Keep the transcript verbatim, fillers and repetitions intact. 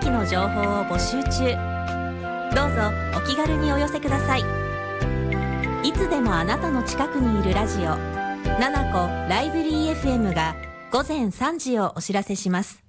気の情報を募集中。どうぞお気軽にお寄せください。いつでもあなたの近くにいるラジオななこライブリー エフエム がごぜんさんじをお知らせします。